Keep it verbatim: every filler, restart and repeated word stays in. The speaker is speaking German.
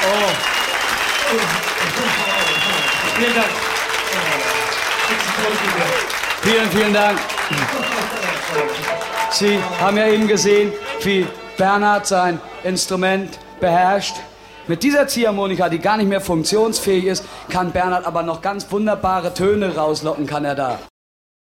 Oh. Vielen Dank. Vielen, vielen Dank. Sie haben ja eben gesehen, wie Bernhard sein Instrument beherrscht. Mit dieser Ziehharmonika, die gar nicht mehr funktionsfähig ist, kann Bernhard aber noch ganz wunderbare Töne rauslocken, kann er da.